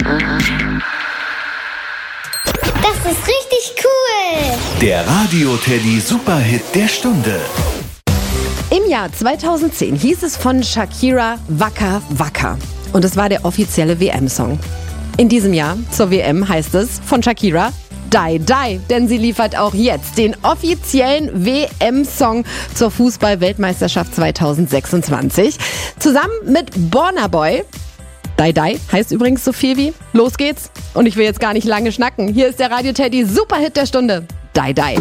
Das ist richtig cool. Der Radio-Teddy Superhit der Stunde. Im Jahr 2010 hieß es von Shakira Waka Waka. Und es war der offizielle WM-Song. In diesem Jahr zur WM heißt es von Shakira Die Die, denn sie liefert auch jetzt den offiziellen WM-Song zur Fußball-Weltmeisterschaft 2026. Zusammen mit Burna Boy. Die Die heißt übrigens so viel wie Los geht's. Und ich will jetzt gar nicht lange schnacken. Hier ist der Radio-Teddy Superhit der Stunde. Die Die.